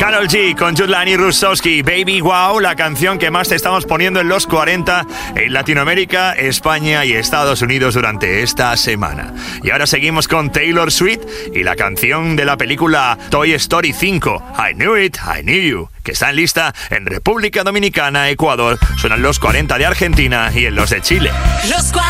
Karol G con Jutlani Russowski, Baby Wow, la canción que más te estamos poniendo en los 40 en Latinoamérica, España y Estados Unidos durante esta semana. Y ahora seguimos con Taylor Swift y la canción de la película Toy Story 5, I Knew It, I Knew You, que está en lista en República Dominicana, Ecuador, suenan los 40 de Argentina y en los de Chile. Los 40